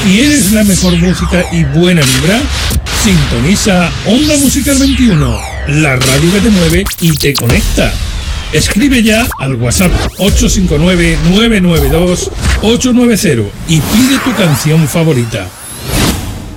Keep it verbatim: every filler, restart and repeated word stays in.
¿Quieres la mejor música y buena vibra? Sintoniza Onda Musical veintiuno, la radio que te mueve y te conecta. Escribe ya al WhatsApp ocho cinco nueve, nueve nueve dos, ocho nueve cero y pide tu canción favorita.